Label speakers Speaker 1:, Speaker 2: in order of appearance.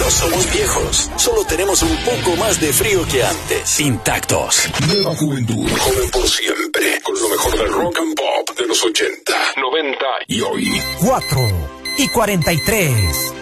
Speaker 1: No somos viejos, solo tenemos un poco más de frío que antes. Intactos.
Speaker 2: Nueva juventud, joven por siempre, con lo mejor del rock and pop de los 80, 90 y hoy.
Speaker 3: 4:43.